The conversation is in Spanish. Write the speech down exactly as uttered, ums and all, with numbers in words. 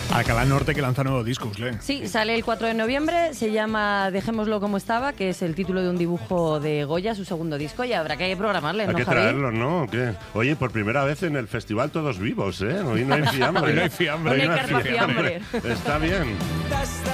Alcalá Norte, que lanza nuevo disco, Usle. Sí, sale el cuatro de noviembre, se llama Dejémoslo como estaba, que es el título de un dibujo de Goya, su segundo disco, y habrá que programarle, ¿no, Hay que Javi? traerlo, ¿no? ¿Qué? Oye, por primera vez en el festival todos vivos, ¿eh? Hoy no hay fiambre. Hoy no hay fiambre. Hoy no hay carta fiambre. Está bien.